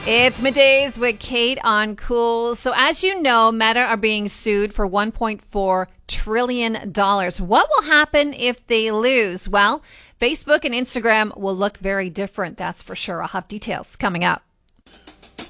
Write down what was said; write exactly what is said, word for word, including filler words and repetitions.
It's middays with Kate on Cool. So as you know, Meta are being sued for one point four trillion dollars. What will happen if they lose? Well, Facebook and Instagram will look very different, that's for sure. I'll have details coming up.